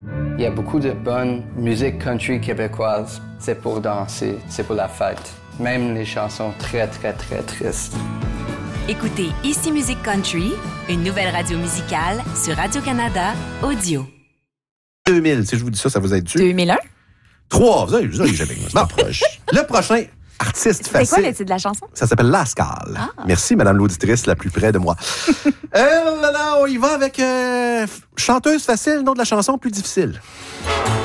Il y a beaucoup de bonne musique country québécoise. C'est pour danser, c'est pour la fête. Même les chansons très, très, très tristes. Écoutez Ici Musique Country, une nouvelle radio musicale sur Radio-Canada Audio. 2000, si je vous dis ça, ça vous aide dessus? 2001? 3, vous avez jamais bon. Le prochain artiste facile. C'est quoi le titre de la chanson? Ça s'appelle Lascal. Ah. Merci, Madame l'auditrice la plus près de moi. Là, on y va avec chanteuse facile, nom de la chanson plus difficile.